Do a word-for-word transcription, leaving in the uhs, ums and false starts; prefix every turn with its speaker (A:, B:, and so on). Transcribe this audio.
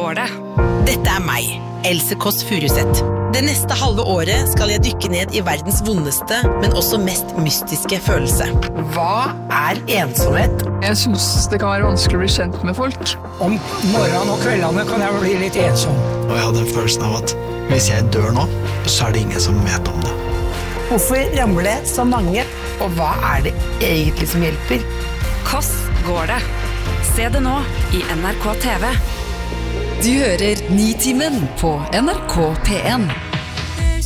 A: går det?
B: Dette er meg, Else Kåss Furuseth. Det neste halve året skal jeg dykke ned i verdens vondeste, men også mest mystiske følelse. Hva er ensomhet?
C: Jeg synes det kan være vanskelig å bli kjent med folk.
D: Om morgenen og kveldene kan jeg bli litt ensom.
E: Og jeg hadde følelsen av at hvis jeg dør nå, så er det ingen som vet om det.
B: Hvorfor ramler det så mange? Og hva er det egentlig som hjelper?
A: Kåss går det? Se det nå i N R K T V.
F: Du hører Nitimen på N R K P en.